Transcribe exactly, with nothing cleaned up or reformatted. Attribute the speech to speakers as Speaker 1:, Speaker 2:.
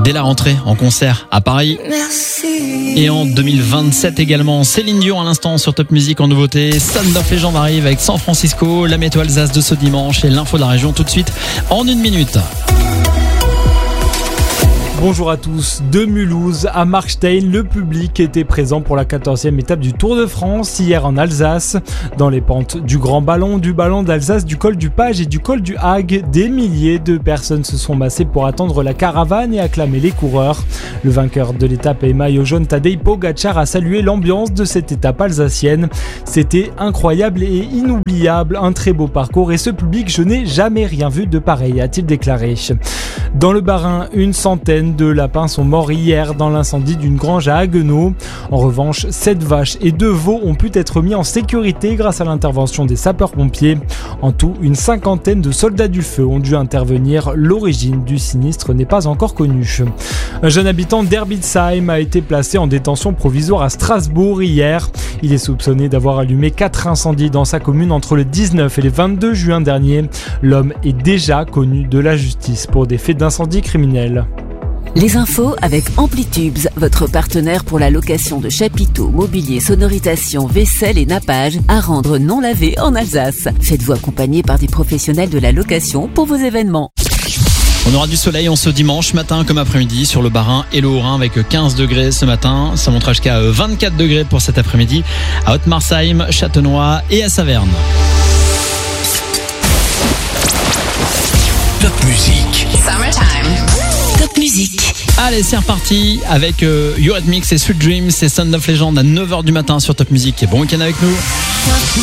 Speaker 1: dès la rentrée en concert à Paris.
Speaker 2: Merci.
Speaker 1: Et en deux mille vingt-sept également, Céline Dion à l'instant sur Top Music en nouveauté. Sound of Legend arrive avec San Francisco, la météo Alsace de ce dimanche et l'info de la région tout de suite en une minute.
Speaker 3: Bonjour à tous. De Mulhouse à Markstein, le public était présent pour la quatorzième étape du Tour de France hier en Alsace. Dans les pentes du Grand Ballon, du Ballon d'Alsace, du col du Page et du col du Hague, des milliers de personnes se sont massées pour attendre la caravane et acclamer les coureurs. Le vainqueur de l'étape et maillot jaune Tadej Pogačar a salué l'ambiance de cette étape alsacienne. C'était incroyable et inoubliable, un très beau parcours et ce public, je n'ai jamais rien vu de pareil, a-t-il déclaré. Dans le Bas-Rhin, une centaine de lapins sont morts hier dans l'incendie d'une grange à Haguenau. En revanche, sept vaches et deux veaux ont pu être mis en sécurité grâce à l'intervention des sapeurs-pompiers. En tout, une cinquantaine de soldats du feu ont dû intervenir. L'origine du sinistre n'est pas encore connue. Un jeune habitant d'Herbitsheim a été placé en détention provisoire à Strasbourg hier. Il est soupçonné d'avoir allumé quatre incendies dans sa commune entre le dix-neuf et le vingt-deux juin dernier. L'homme est déjà connu de la justice pour des faits d'incendie criminels.
Speaker 4: Les infos avec Amplitubes, votre partenaire pour la location de chapiteaux, mobilier, sonorisation, vaisselle et nappage à rendre non lavé en Alsace. Faites-vous accompagner par des professionnels de la location pour vos événements.
Speaker 1: On aura du soleil en ce dimanche matin comme après-midi sur le Bas-Rhin et le Haut-Rhin avec quinze degrés ce matin. Ça montera jusqu'à vingt-quatre degrés pour cet après-midi à Haute-Marsheim, Châtenois et à Saverne.
Speaker 5: Top Music.
Speaker 4: Summertime. Top Music.
Speaker 1: Allez, c'est reparti avec euh, Eurythmics et Sweet Dreams et Sound of Legend à neuf heures du matin sur Top Music. Bon week-end avec nous.